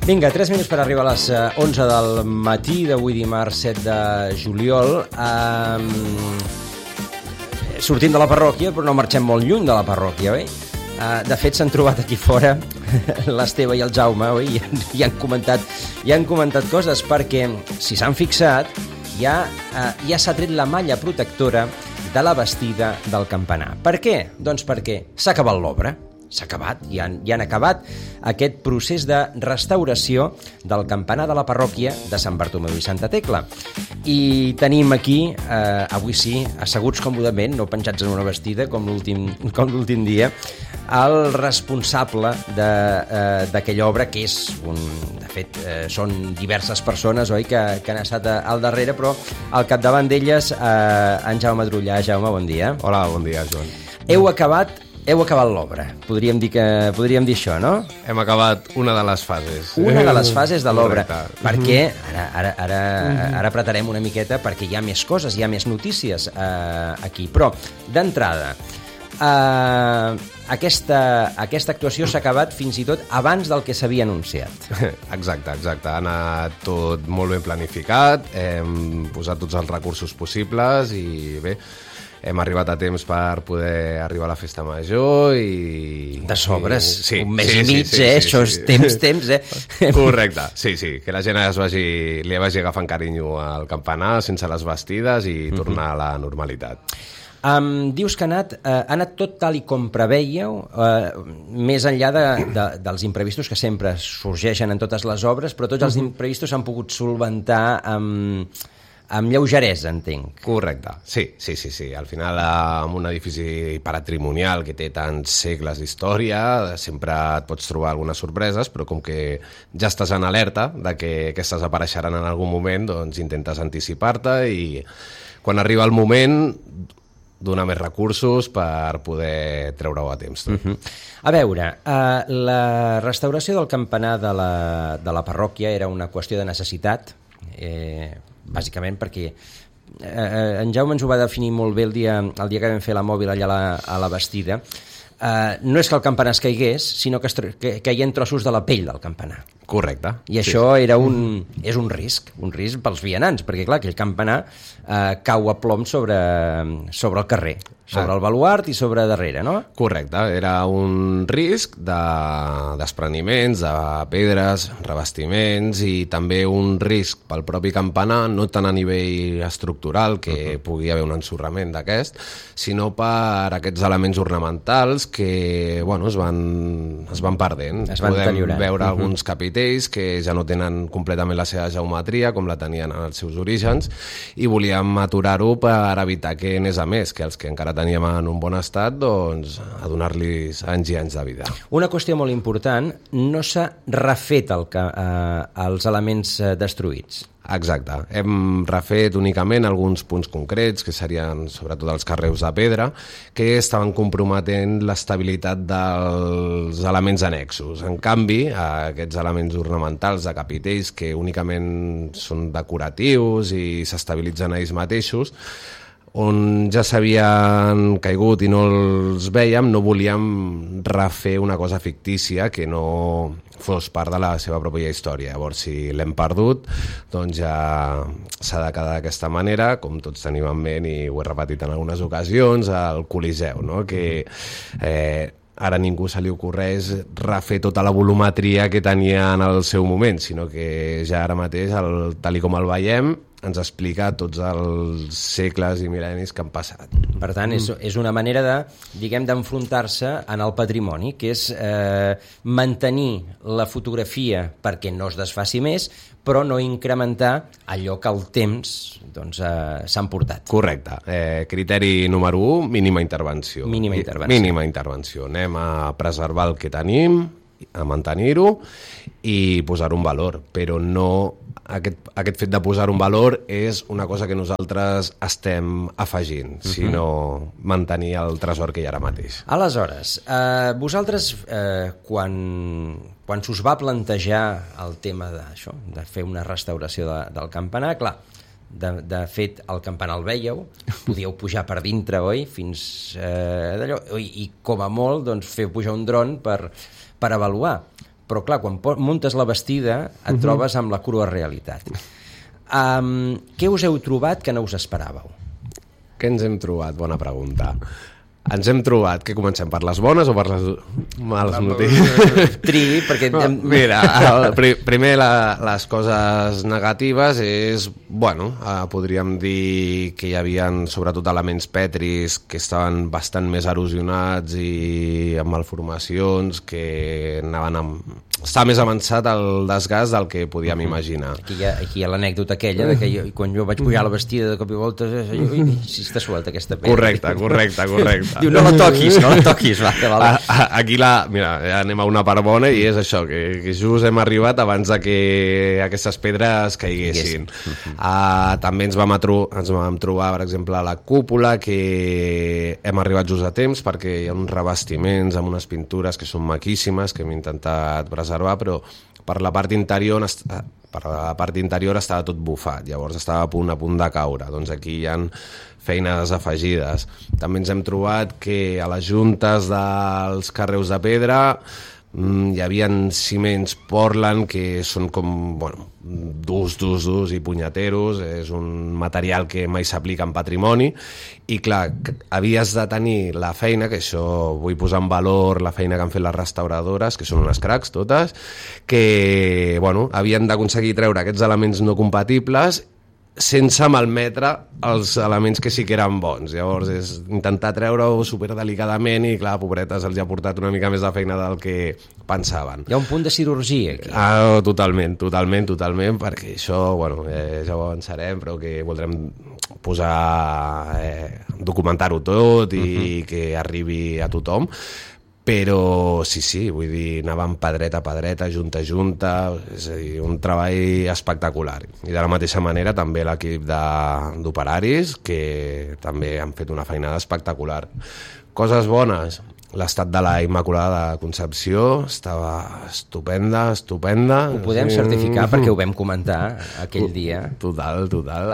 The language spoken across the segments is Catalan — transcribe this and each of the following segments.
Vinga, 3 minuts per arribar a les 11 del matí d'avui dimarts 7 de juliol. Sortim de la parròquia, però no marxem molt lluny de la parròquia, oi? De fet, s'han trobat aquí fora l'Esteve i el Jaume, oi? I han comentat coses, perquè, si s'han fixat, ja s'ha tret la malla protectora de la bastida del campanar. Per què? Doncs perquè s'ha acabat l'obra. S'ha acabat, ja han acabat aquest procés de restauració del campanar de la parròquia de Sant Bartomeu i Santa Tecla. I tenim aquí, avui sí, asseguts còmodament, no penjats en una bastida com l'últim dia, el responsable d'aquella obra, que és de fet, són diverses persones, oi, que han estat al darrere, però al capdavant d'elles, en Jaume Drullà. Jaume, bon dia. Hola, bon dia, Joan. Heu acabat l'obra, podríem dir això, no? Hem acabat una de les fases. Una de les fases de l'obra. Correcte. Perquè, ara apretarem una miqueta, perquè hi ha més coses, hi ha més notícies aquí. Però, d'entrada, aquesta actuació s'ha acabat fins i tot abans del que s'havia anunciat. Exacte. Ha anat tot molt ben planificat, hem posat tots els recursos possibles i bé, hem arribat a temps per poder arribar a la festa major i... De sobres, sí, un mes i mig, això és temps, Correcte, sí, que la gent li vagi agafant carinyo al campanar sense les bastides i tornar a la normalitat. Dius que ha anat tot tal i com preveieu, més enllà dels imprevistos que sempre sorgeixen en totes les obres, però tots els imprevistos s'han pogut solventar amb lleugeresa, entenc. Correcte, sí. Al final, amb un edifici patrimonial que té tants segles d'història, sempre et pots trobar algunes sorpreses, però com que ja estàs en alerta de que aquestes apareixeran en algun moment, doncs intentes anticipar-te i quan arriba el moment donar més recursos per poder treure-ho a temps. A veure, la restauració del campanar de la parròquia era una qüestió de necessitat, bàsicament perquè en Jaume ens ho va definir molt bé el dia que vam fer la mòbil allà a la bastida. No és que el campanar es caigués, sinó que caien trossos de la pell del campanar. Correcte. I això és un risc pels vianants, perquè clar, aquell campanar cau a plom sobre el carrer, sobre el baluard i sobre darrere, no? Correcte, era un risc de despreniments, de pedres, revestiments i també un risc pel propi campanar, no tant a nivell estructural, que pugui haver un ensorrament d'aquest, sinó per aquests elements ornamentals que es van perdent. Podem veure alguns capitells que ja no tenen completament la seva geometria com la tenien en els seus orígens i volíem aturar-ho per evitar que anés a més, que els que encara teníem en un bon estat, doncs a donar-los anys i anys de vida. Una qüestió molt important, no s'ha refet els elements destruïts. Exacte. Hem refet únicament alguns punts concrets, que serien sobretot els carreus de pedra, que estaven comprometent l'estabilitat dels elements annexos. En canvi, aquests elements ornamentals de capitells, que únicament són decoratius i s'estabilitzen a ells mateixos, on ja s'havien caigut i no els vèiem, no volíem refer una cosa fictícia que no fos part de la seva pròpia història. Llavors, si l'hem perdut, doncs ja s'ha de quedar d'aquesta manera, com tots tenim en ment, i ho he repetit en algunes ocasions, al Coliseu, no? Que ara a ningú se li ocorreix refer tota la volumetria que tenia en el seu moment, sinó que ja ara mateix, tal com el veiem, ens explica tots els segles i mil·lennis que han passat. Per tant, és una manera d'enfrontar-se en el patrimoni, que és mantenir la fotografia perquè no es desfaci més, però no incrementar allò que el temps s'han portat. Correcte. Criteri número 1, mínima intervenció. Mínima intervenció. Anem a preservar el que tenim, a mantenir-ho i posar un valor, però no... Aquest fet de posar un valor és una cosa que nosaltres estem afegint, sinó mantenir el tresor que hi ha ara mateix. Aleshores, vosaltres, quan s'us va plantejar el tema d'això, de fer una restauració del campanar, clar, de fet, el campanar el vèieu, podíeu pujar per dintre, oi? Fins d'allò, i com a molt, fer pujar un dron per avaluar. però clar, quan muntes la bastida et trobes amb la crua realitat. Què us heu trobat que no us esperàveu? Què ens hem trobat? Bona pregunta. Ens hem trobat, que comencem per les bones o per les males notícies? Tri, perquè... Mira, primer les coses negatives és, bueno, podríem dir que hi havia sobretot elements petris que estaven bastant més erosionats i amb malformacions, que anaven amb... Està més avançat el desgast del que podíem imaginar. Aquí hi ha l'anècdota aquella de que quan jo vaig pujar a la bastida de cop i volta, si està suelta aquesta pedra. Correcte. Diu, no la toquis, va. Aquí mira, ja anem a una part bona i és això, que just hem arribat abans de que aquestes pedres caiguessin. També ens vam trobar, per exemple, a la cúpula, que hem arribat just a temps perquè hi ha uns revestiments amb unes pintures que són maquíssimes, que hem intentat preservar, però per la part interior estava tot bufat, llavors estava a punt de caure. Doncs aquí hi ha feines afegides. També ens hem trobat que a les juntes dels carreus de pedra hi havia ciments Portland que són com, bueno, durs i punyeteros, és un material que mai s'aplica en patrimoni i clar, havies de tenir la feina, que això vull posar en valor la feina que han fet les restauradores, que són unes cracs totes, que bueno, havien d'aconseguir treure aquests elements no compatibles sense malmetre els elements que sí que eren bons. Llavors és intentar treure-ho superdelicadament i clar, pobretes, els ha portat una mica més de feina del que pensaven. Hi ha un punt de cirurgia aquí. Totalment, perquè això, bueno, ja ho avançarem, però que voldrem posar, documentar-ho tot i que arribi a tothom. Però sí, vull dir, anàvem pedreta a pedreta, junta a junta, és a dir, un treball espectacular. I de la mateixa manera també l'equip d'operaris, que també han fet una feinada espectacular. Coses bones, l'estat de la Immaculada Concepció estava estupenda. Ho podem certificar perquè ho vam comentar aquell dia. Total.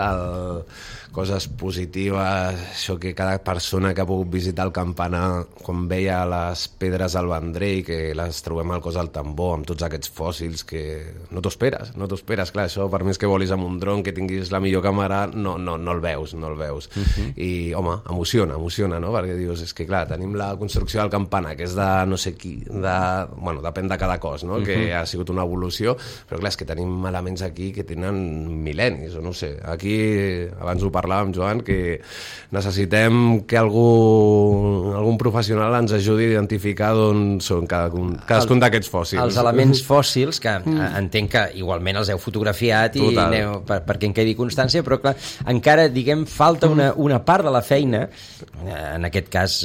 Coses positives, això que cada persona que ha pogut visitar el campanar, quan veia les pedres al Vendrell, que les trobem al cos del tambor, amb tots aquests fòssils que no t'ho esperes, clar, això per més que volis amb un dron, que tinguis la millor càmera, no el veus. I, home, emociona, no? Perquè dius, és que clar, tenim la construcció del campanar, que és de no sé qui, bueno, depèn de cada cos, no? Que ha sigut una evolució, però clar, és que tenim elements aquí que tenen mil·lennis, o no sé, aquí, abans ho parlàvem, Joan, que necessitem que algun professional ens ajudi a identificar d'on són cadascun d'aquests fòssils. Els elements fòssils, que entenc que igualment els heu fotografiat i perquè en quedi constància, però clar, encara, diguem, falta una part de la feina, en aquest cas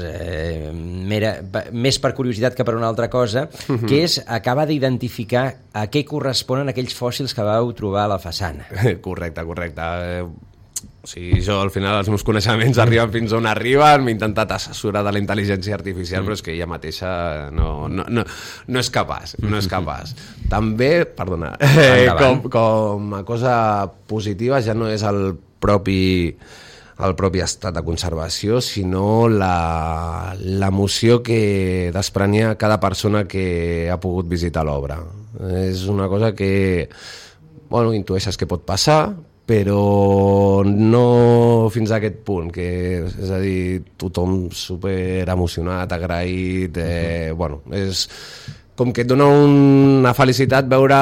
més per curiositat que per una altra cosa, que és acabar d'identificar a què corresponen aquells fòssils que vau trobar a la façana. Correcte. O sigui, jo al final els meus coneixements arriben fins on arriben, m'he intentat assessorar de la intel·ligència artificial, però és que ella mateixa no és capaç. També, perdona, com a cosa positiva ja no és el propi estat de conservació, sinó l'emoció que desprenia cada persona que ha pogut visitar l'obra. És una cosa que, bueno, intueixes que pot passar, però no fins a aquest punt, que és a dir, tothom super emocionat, agraït, bueno, és com que et dona una felicitat veure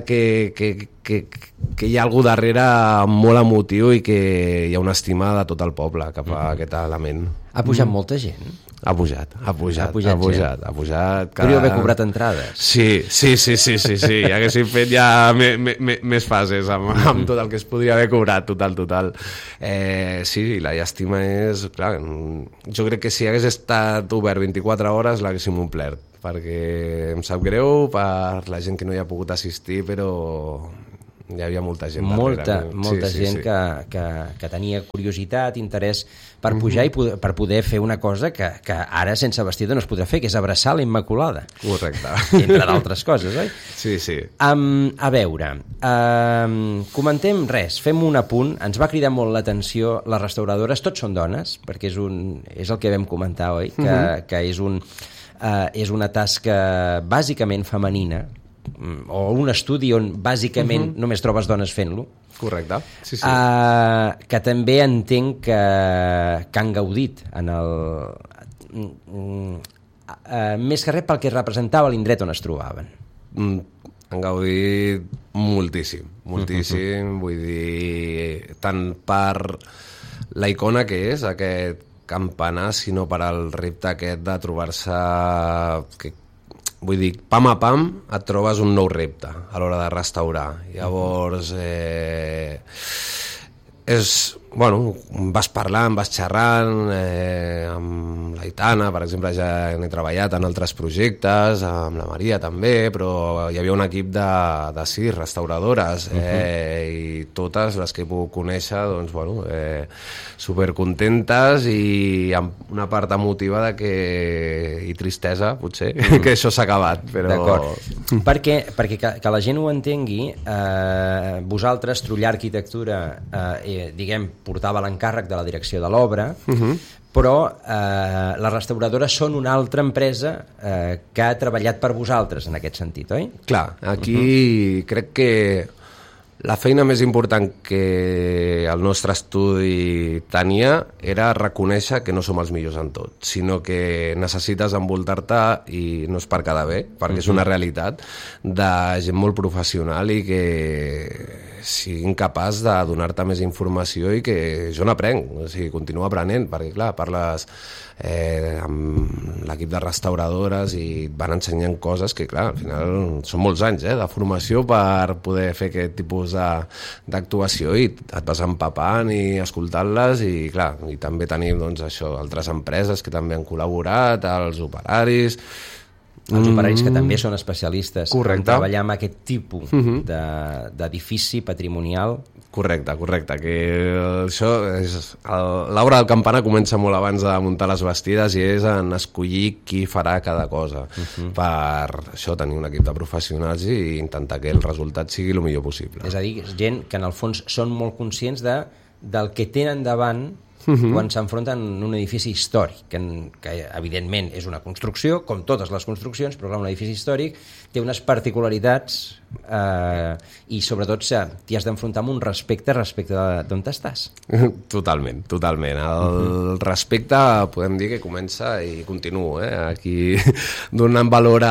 que hi ha algú darrere molt emotiu i que hi ha una estima de tot el poble cap a aquest element. Ha pujat molta gent? Ha pujat. Podria haver cobrat entrades. Sí. Haguéssim fet ja més fases amb tot el que es podria haver cobrat, total. Sí, la llàstima és... Clar, jo crec que si hagués estat obert 24 hores l'haguéssim omplert, perquè em sap greu per la gent que no hi ha pogut assistir, però hi havia molta gent darrere. Molta gent que tenia curiositat, interès per pujar i per poder fer una cosa que ara sense vestida no es podrà fer, que és abraçar la Immaculada. Correcte. Entre d'altres coses, oi? Sí. A veure, comentem res, fem un apunt. Ens va cridar molt l'atenció les restauradores, tots són dones, perquè és el que vam comentar, oi? Que és una tasca bàsicament femenina, o un estudi on bàsicament només trobes dones fent-lo. Correcte, sí. Que també entenc que han gaudit en el... més que res pel que representava l'indret on es trobaven. Han gaudit moltíssim, vull dir, tant per la icona que és aquest campanar, sinó per al repte aquest de trobar-se... Vull dir, pam a pam et trobes un nou repte a l'hora de restaurar. Llavors, vas parlant, vas xerrant, amb l'Aitana, per exemple, ja n'he treballat en altres projectes, amb la Maria també, però hi havia un equip de 6 restauradores, i totes les que he pogut conèixer, doncs, supercontentes i amb una part emotiva i tristesa, potser, que això s'ha acabat. Però... D'acord. Perquè que la gent ho entengui, vosaltres, Trullà Arquitectura, diguem, portava l'encàrrec de la direcció de l'obra, però les restauradores són una altra empresa que ha treballat per vosaltres en aquest sentit, oi? Clar, aquí crec que la feina més important que el nostre estudi tenia era reconèixer que no som els millors en tot, sinó que necessites envoltar-te, i no és per quedar bé, perquè és una realitat, de gent molt professional i que siguin capaç de donar-te més informació i que jo n'aprenc, o sigui, continuo aprenent, perquè clar, parles amb l'equip de restauradores i et van ensenyant coses que clar, al final són molts anys de formació per poder fer aquest tipus d'actuació i et vas empapant i escoltant-les i clar, i també tenim doncs això, altres empreses que també han col·laborat, els operaris que també són especialistes en treballar amb aquest tipus d'edifici patrimonial. Correcte, que això és... L'obra del campanar comença molt abans de muntar les bastides i és en escollir qui farà cada cosa per això tenir un equip de professionals i intentar que el resultat sigui el millor possible. És a dir, gent que en el fons són molt conscients del que tenen davant quan s'enfronten en un edifici històric, que evidentment és una construcció, com totes les construccions, però clar, un edifici històric té unes particularitats i sobretot t'hi has d'enfrontar amb un respecte d'on estàs. Totalment. El respecte podem dir que comença i continua, aquí donant valor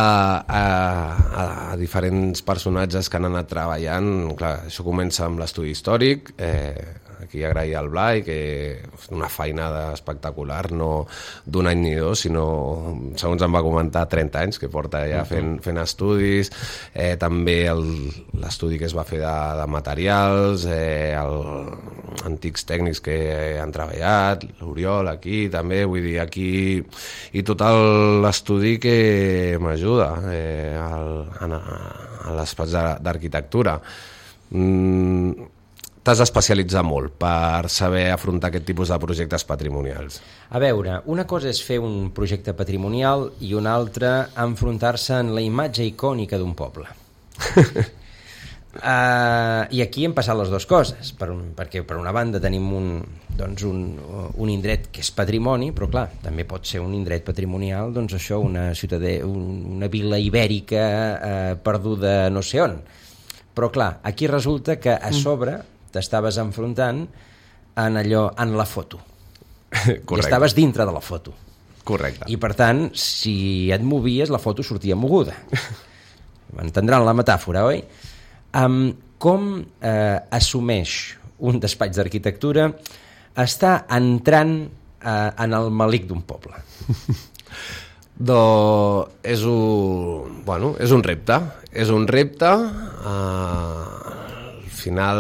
a diferents personatges que han anat treballant. Clar, això comença amb l'estudi històric, aquí agrair al Blai, que és una feinada espectacular, no d'un any ni dos, sinó, segons em va comentar, 30 anys que porta ja fent estudis, també l'estudi que es va fer de materials, antics tècnics que han treballat, l'Oriol aquí també, vull dir, aquí, i tot l'estudi que m'ajuda a l'espais d'arquitectura. T'has d'especialitzar molt per saber afrontar aquest tipus de projectes patrimonials. A veure, una cosa és fer un projecte patrimonial i una altra enfrontar-se en la imatge icònica d'un poble. I aquí hem passat les dues coses, perquè per una banda tenim un indret que és patrimoni, però clar, també pot ser un indret patrimonial, doncs això, una vila ibèrica perduda no sé on. Però clar, aquí resulta que a sobre t'estaves enfrontant en la foto. Correcte. I estaves dintre de la foto. Correcte. I per tant, si et movies, la foto sortia moguda. Entendran la metàfora, oi? Com assumeix un despatx d'arquitectura estar entrant en el malic d'un poble? És un repte. És un repte. Al final,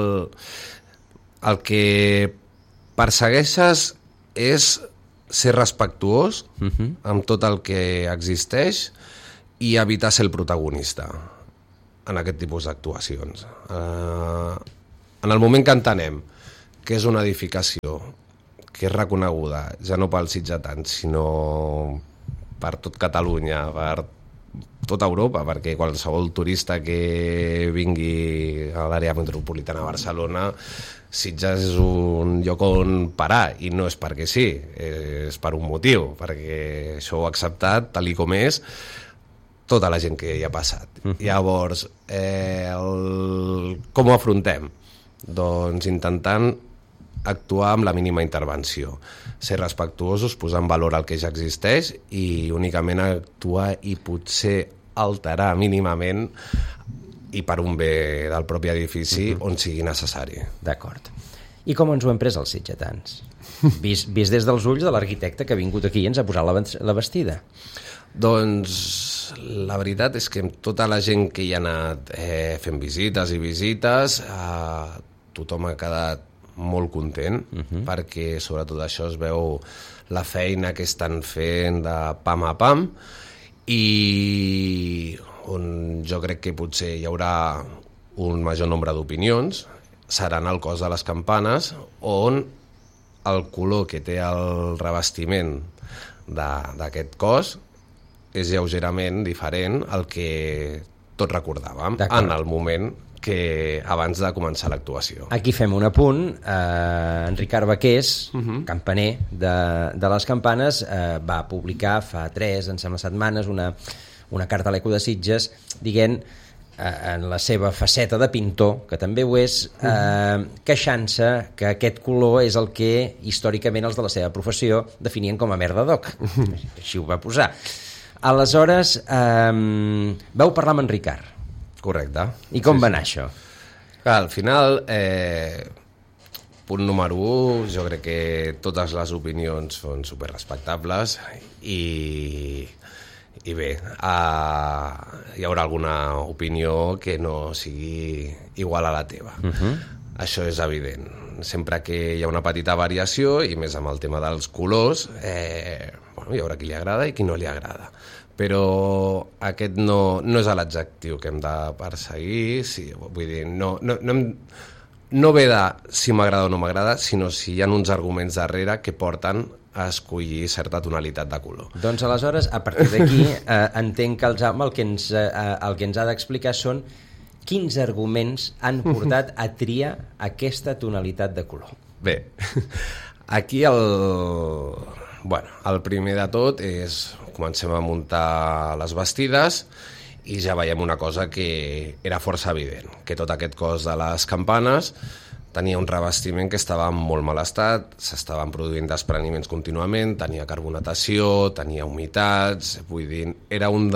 el que persegueixes és ser respectuós amb tot el que existeix i evitar ser el protagonista en aquest tipus d'actuacions. En el moment que entenem que és una edificació que és reconeguda, ja no pels sitgetans, sinó per tot Catalunya, per tota Europa, perquè qualsevol turista que vingui a l'àrea metropolitana de Barcelona, Sitges és un lloc on parar, i no és perquè sí, és per un motiu, perquè això ho ha acceptat tal com és. tota la gent que hi ha passat. Llavors, com ho afrontem? Doncs intentant actuar amb la mínima intervenció, ser respectuosos, posar en valor el que ja existeix i únicament actuar i potser alterar mínimament i per un bé del propi edifici on sigui necessari. D'acord. I com ens ho hem pres els sitgetans? Vist des dels ulls de l'arquitecte que ha vingut aquí i ens ha posat la vestida. Doncs la veritat és que amb tota la gent que hi ha anat fent visites i visites, tothom ha quedat molt content, perquè sobretot això es veu la feina que estan fent de pam a pam, i on jo crec que potser hi haurà un major nombre d'opinions seran el cos de les campanes, on el color que té el revestiment d'aquest cos és lleugerament diferent al que tots recordàvem en el moment que abans de començar l'actuació. Aquí fem un apunt. En Ricard Baqués, campaner de les campanes, va publicar fa 3, em sembla, setmanes una carta a l'Eco de Sitges dient, en la seva faceta de pintor, que també ho és, queixant-se que aquest color és el que històricament els de la seva professió definien com a merda d'oc. Així ho va posar. Aleshores, vau parlar amb en Ricard. Correcte. I com va anar això? Al final, punt número 1, jo crec que totes les opinions són superrespectables i bé, hi haurà alguna opinió que no sigui igual a la teva. Això és evident. Sempre que hi ha una petita variació, i més amb el tema dels colors, hi haurà qui li agrada i qui no li agrada. Però aquest no és l'adjectiu que hem de perseguir, vull dir, no ve de si m'agrada o no m'agrada, sinó si hi ha uns arguments darrere que porten a escollir certa tonalitat de color. Doncs aleshores, a partir d'aquí, entenc que el Jaume el que ens ha d'explicar són quins arguments han portat a triar aquesta tonalitat de color. Bé, aquí el primer de tot és comencem a muntar les bastides i ja veiem una cosa que era força evident, que tot aquest cos de les campanes tenia un revestiment que estava en molt mal estat, s'estaven produint despreniments contínuament, tenia carbonatació, tenia humitats, vull dir, era un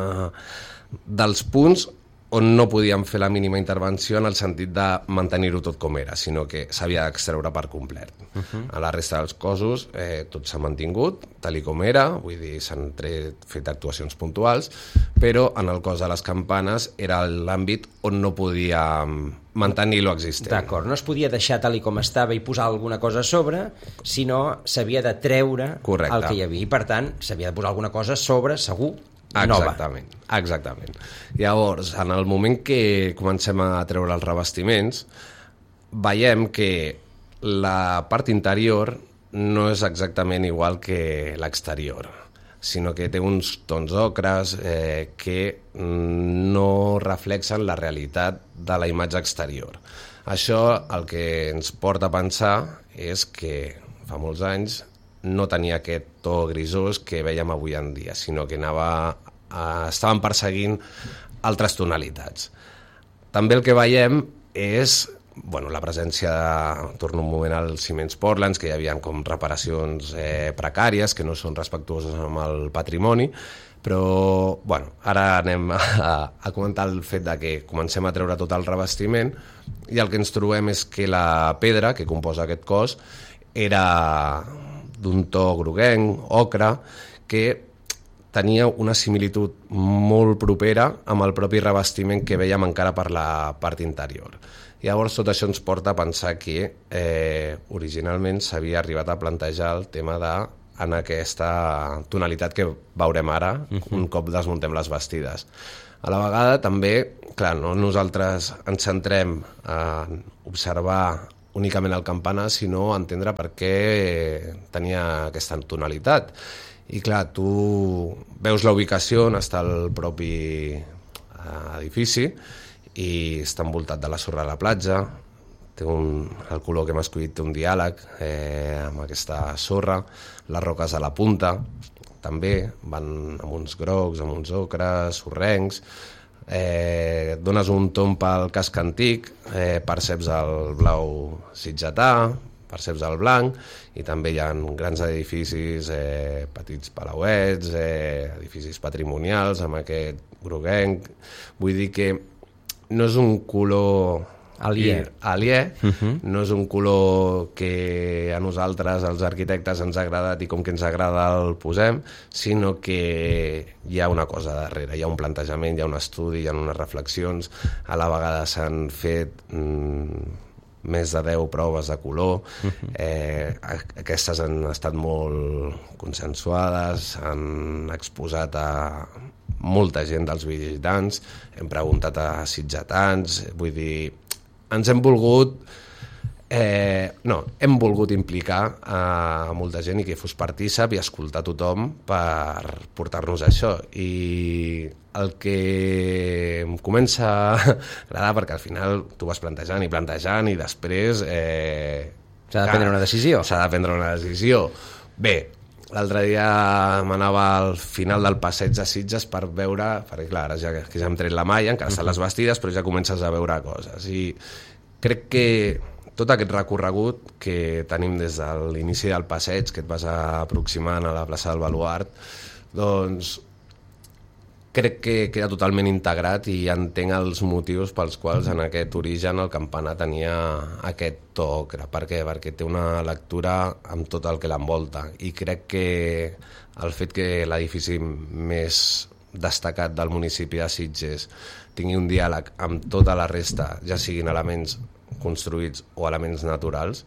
dels punts on no podíem fer la mínima intervenció en el sentit de mantenir-ho tot com era, sinó que s'havia d'extreure per complet. A la resta dels cossos tot s'ha mantingut, tal com era, vull dir, s'han fet actuacions puntuals, però en el cos de les campanes era l'àmbit on no podíem mantenir lo existent. D'acord, no es podia deixar tal com estava i posar alguna cosa a sobre, sinó s'havia de treure el que hi havia. I per tant, s'havia de posar alguna cosa a sobre, segur, nova. Exactament. Llavors, en el moment que comencem a treure els revestiments, veiem que la part interior no és exactament igual que l'exterior, sinó que té uns tons ocres que no reflexen la realitat de la imatge exterior. Això el que ens porta a pensar és que fa molts anys no tenia aquest to grisós que veiem avui en dia, sinó que estaven perseguint altres tonalitats. També el que veiem és la presència, torno un moment als ciments Portland, que hi havia com reparacions precàries, que no són respectuoses amb el patrimoni, però ara anem a comentar el fet de que comencem a treure tot el revestiment i el que ens trobem és que la pedra que composa aquest cos era d'un to groguenc, ocre, que tenia una similitud molt propera amb el propi revestiment que vèiem encara per la part interior. Llavors tot això ens porta a pensar que originalment s'havia arribat a plantejar el tema en aquesta tonalitat que veurem ara un cop desmuntem les bastides. A la vegada també, clar, no nosaltres ens centrem en observar únicament el campanar, sinó entendre per què tenia aquesta tonalitat. I clar, tu veus la ubicació on està el propi edifici i està envoltat de la sorra de la platja, el color que hem escollit té un diàleg amb aquesta sorra, les roques a la punta també van amb uns grocs, amb uns ocres, sorrencs, dones un tomb pel casc antic, perceps el blau sitgetà, perceps el blanc, i també hi ha grans edificis, petits palauets, edificis patrimonials amb aquest groguenc. Vull dir que no és un color aliè. No és un color que a nosaltres, els arquitectes, ens ha agradat i com que ens agrada el posem, sinó que hi ha una cosa darrere, hi ha un plantejament, hi ha un estudi, hi ha unes reflexions, a la vegada s'han fet més de 10 proves de color, aquestes han estat molt consensuades, han exposat a molta gent dels visitants, hem preguntat a sitgetans, vull dir, ens hem volgut hem volgut implicar a molta gent i que fos partícip i escoltar tothom per portar-nos això, i el que em comença a agradar, perquè al final tu vas plantejant i després s'ha de prendre una decisió. Bé, l'altre dia m'anava al final del passeig de Sitges per veure, perquè clar, ara ja hem tret la malla, encara estan les bastides, però ja comences a veure coses, i crec que tot aquest recorregut que tenim des de l'inici del passeig, que et vas aproximant a la plaça del Baluard, doncs crec que queda totalment integrat i entenc els motius pels quals en aquest origen el campanar tenia aquest to ocre. Per què? Perquè té una lectura amb tot el que l'envolta, i crec que el fet que l'edifici més destacat del municipi de Sitges tingui un diàleg amb tota la resta, ja siguin elements construïts o elements naturals,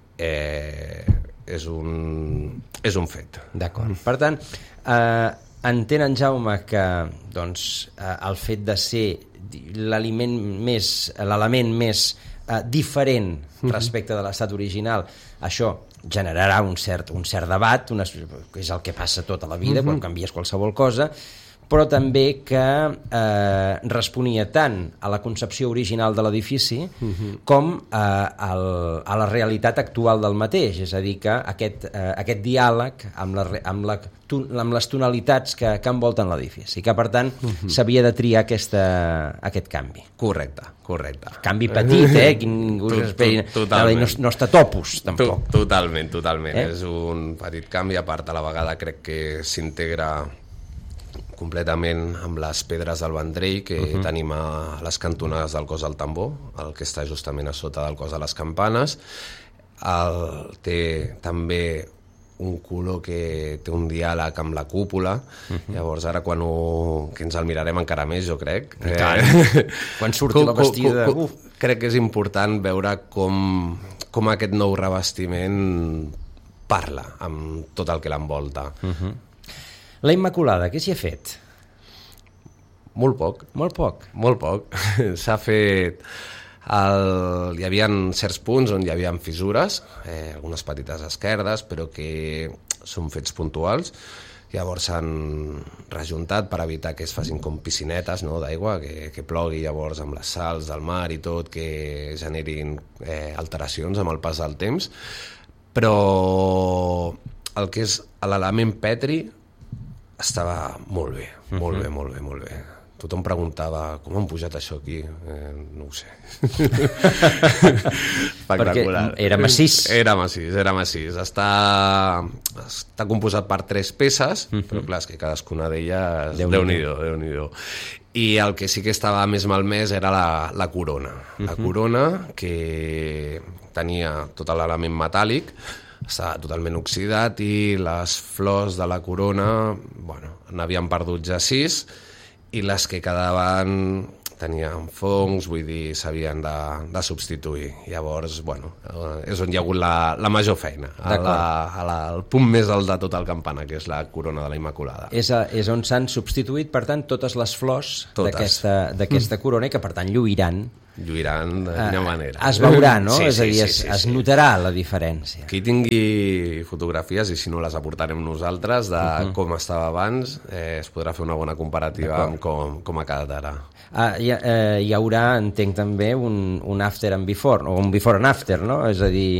és un fet. D'acord. Per tant, entén en Jaume que el fet de ser l'element més diferent respecte de l'estat original, això generarà un cert debat, que és el que passa tota la vida quan canvies qualsevol cosa, però també que responia tant a la concepció original de l'edifici com a la realitat actual del mateix, és a dir, que aquest diàleg amb les tonalitats que envolten l'edifici, que per tant s'havia de triar aquest canvi. Correcte. Canvi petit, que ningú s'esperi, no està topus, tampoc. Totalment. És un petit canvi, a part a la vegada crec que s'integra completament amb les pedres del Vendrell que tenim a les cantonades del cos del tambor, el que està justament a sota del cos de les campanes. Té també un color que té un diàleg amb la cúpula, llavors ara que ens el mirarem encara més, jo crec. Quan surti la bastida... Crec que és important veure com aquest nou revestiment parla amb tot el que l'envolta. La Immaculada, què s'hi ha fet? Molt poc. S'ha fet... Hi havia certs punts on hi havia fissures, algunes petites esquerdes, però que són fets puntuals. Llavors s'han rejuntat per evitar que es facin com piscinetes d'aigua, que plogui llavors amb les sals del mar i tot, que generin alteracions amb el pas del temps. Però el que és l'element petri estava molt bé. Tothom preguntava com han pujat això aquí, no ho sé. Perquè era massís. Era massís. Està composat per 3 peces, però clar, és que cadascuna d'elles Déu-n'hi-do. I el que sí que estava més malmès era la corona. La corona, que tenia tot l'element metàl·lic, estava totalment oxidat, i les flors de la corona, n'havien perdut ja 6, i les que quedaven tenien fongs, vull dir, s'havien de substituir. Llavors, és on hi ha hagut la major feina, al punt més alt de tot el campanar, que és la corona de la Immaculada. És on s'han substituït, per tant, totes les flors d'aquesta corona, i que, per tant, lluiran lluiran de quina manera. Es veurà, no? Sí, És a dir, es notarà la diferència. Qui tingui fotografies, i si no les aportarem nosaltres, de com estava abans, es podrà fer una bona comparativa amb com ha quedat ara. Hi haurà, entenc també, un after and before, o un before and after, no? És a dir,